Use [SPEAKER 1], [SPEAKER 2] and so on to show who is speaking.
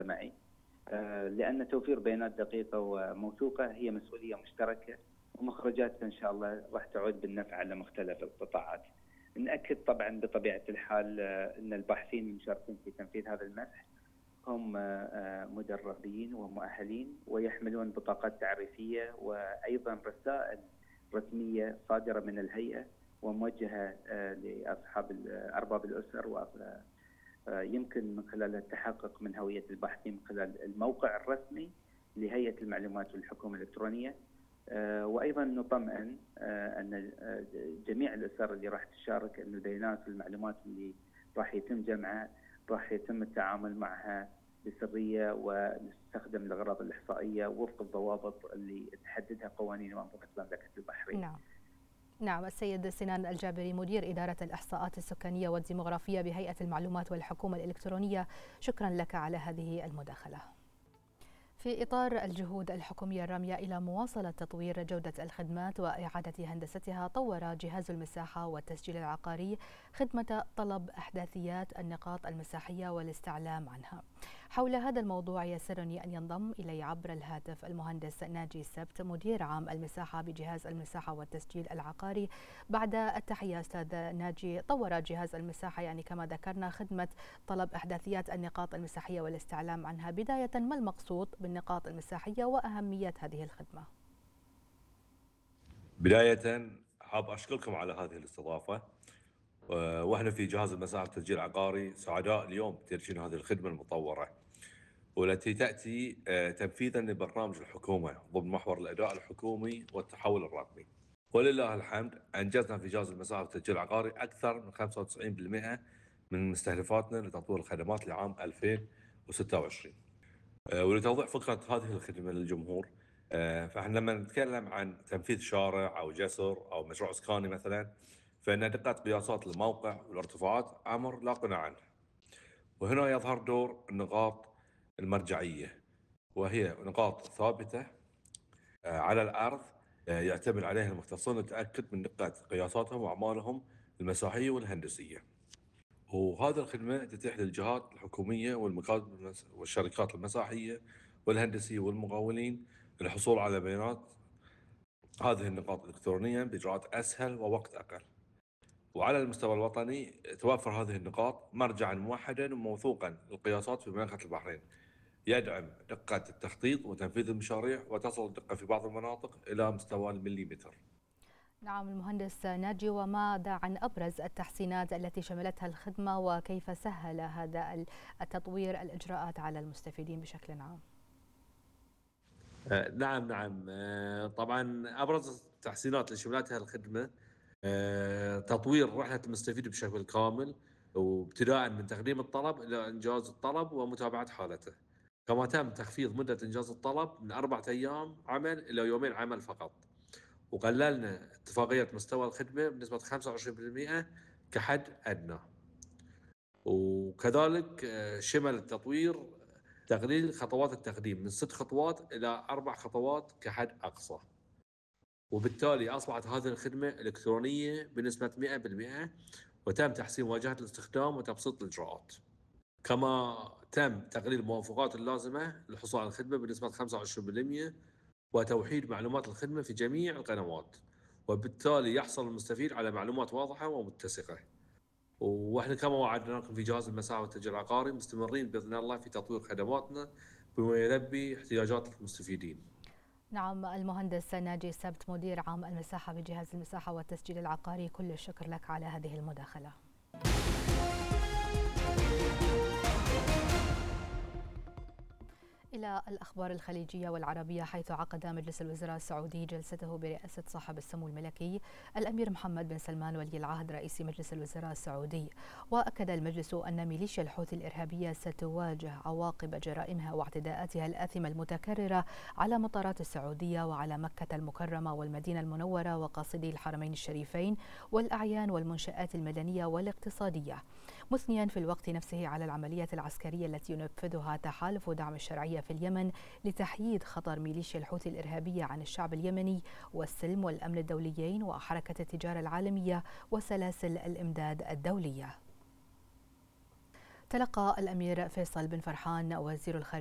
[SPEAKER 1] معي، لأن توفير بيانات دقيقة وموثوقة هي مسؤولية مشتركة، ومخرجاتها إن شاء الله راح تعود بالنفع على مختلف القطاعات. نأكد طبعا بطبيعة الحال أن الباحثين المشاركين في تنفيذ هذا المسح هم مدربين ومؤهلين ويحملون بطاقات تعريفية وأيضا رسائل رسمية صادرة من الهيئة وموجهة لأصحاب أرباب الأسر، يمكن من خلال التحقق من هوية الباحثين من خلال الموقع الرسمي لهيئة المعلومات والحكومة الإلكترونية. وأيضا نطمئن أن جميع الأسر اللي راح تشارك أن البيانات والمعلومات اللي راح يتم جمعها راح يتم التعامل معها بسرية وتستخدم للأغراض الإحصائية وفق الضوابط اللي تحددها قوانين وأنظمة مملكة البحرين.
[SPEAKER 2] نعم، السيد سنان الجابري مدير إدارة الإحصاءات السكانية والديمغرافية بهيئة المعلومات والحكومة الإلكترونية، شكرا لك على هذه المداخلة. في إطار الجهود الحكومية الرامية إلى مواصلة تطوير جودة الخدمات وإعادة هندستها، طور جهاز المساحة والتسجيل العقاري خدمة طلب إحداثيات النقاط المساحية والاستعلام عنها. حول هذا الموضوع يسرني أن ينضم إلي عبر الهاتف المهندس ناجي السبت مدير عام المساحة بجهاز المساحة والتسجيل العقاري. بعد التحية أستاذ ناجي، طور جهاز المساحة يعني كما ذكرنا خدمة طلب إحداثيات النقاط المساحية والاستعلام عنها. بداية، ما المقصود بالنقاط المساحية وأهمية هذه الخدمة؟
[SPEAKER 3] بداية حاب أشكركم على هذه الاستضافة، واحنا في جهاز المساحة والتسجيل العقاري سعداء اليوم بتدشين هذه الخدمة المطورة، والتي تأتي تنفيذا لبرنامج الحكومة ضمن محور الأداء الحكومي والتحول الرقمي. ولله الحمد أنجزنا في جهاز المساحة والتسجيل العقاري أكثر من 95% من مستهدفاتنا لتطوير الخدمات لعام 2026. ولتوضيح فكرة هذه الخدمة للجمهور، فاحنا لما نتكلم عن تنفيذ شارع أو جسر أو مشروع إسكاني مثلا، فإن دقة قياسات الموقع والارتفاعات أمر لا غنى عنه. وهنا يظهر دور النقاط المرجعية، وهي نقاط ثابتة على الأرض يعتمد عليها المختصون للتأكد من دقة قياساتهم وأعمالهم المساحية والهندسية. وهذه الخدمة تتيح للجهات الحكومية والمكاتب والشركات المساحية والهندسية والمقاولين الحصول على بيانات هذه النقاط إلكترونيا بإجراءات أسهل ووقت أقل. وعلى المستوى الوطني توفر هذه النقاط مرجعا موحدا وموثوقا للقياسات في مملكة البحرين، يدعم دقة التخطيط وتنفيذ المشاريع، وتصل الدقة في بعض المناطق إلى مستوى المليمتر.
[SPEAKER 2] نعم المهندس ناجي، وماذا عن أبرز التحسينات التي شملتها الخدمة وكيف سهل هذا التطوير الإجراءات على المستفيدين بشكل عام؟
[SPEAKER 3] نعم، طبعا أبرز التحسينات اللي شملتها الخدمة تطوير رحلة المستفيد بشكل كامل، وابتداء من تقديم الطلب إلى إنجاز الطلب ومتابعة حالته. كما تم تخفيض مدة إنجاز الطلب من 4 أيام عمل إلى 2 عمل فقط، وقللنا اتفاقية مستوى الخدمة بنسبة 25% كحد أدنى. وكذلك شمل التطوير تقليل خطوات التقديم من 6 خطوات إلى 4 خطوات كحد أقصى، وبالتالي أصبحت هذه الخدمة إلكترونية بنسبة 100%، وتم تحسين واجهة الاستخدام وتبسيط الإجراءات. كما تم تقليل الموافقات اللازمة للحصول على الخدمة بنسبة 25%، وتوحيد معلومات الخدمة في جميع القنوات، وبالتالي يحصل المستفيد على معلومات واضحة ومتسقة. واحنا كما وعدناكم في جهاز المساحة والتسجيل العقاري مستمرين بإذن الله في تطوير خدماتنا بما يلبي احتياجات المستفيدين.
[SPEAKER 2] نعم المهندس ناجي السبت مدير عام المساحة بجهاز المساحة والتسجيل العقاري، كل الشكر لك على هذه المداخلة. إلى الأخبار الخليجية والعربية، حيث عقد مجلس الوزراء السعودي جلسته برئاسة صاحب السمو الملكي الأمير محمد بن سلمان ولي العهد رئيس مجلس الوزراء السعودي. وأكد المجلس أن ميليشيا الحوثي الإرهابية ستواجه عواقب جرائمها واعتداءاتها الآثمة المتكررة على مطارات السعودية وعلى مكة المكرمة والمدينة المنورة وقاصدي الحرمين الشريفين والأعيان والمنشآت المدنية والاقتصادية، مثنيا في الوقت نفسه على العملية العسكرية التي ينفذها تحالف دعم الشرعية في اليمن لتحييد خطر ميليشيا الحوثي الإرهابية عن الشعب اليمني والسلم والأمن الدوليين وحركة التجارة العالمية وسلاسل الإمداد الدولية. تلقى الأمير فيصل بن فرحان وزير الخارجية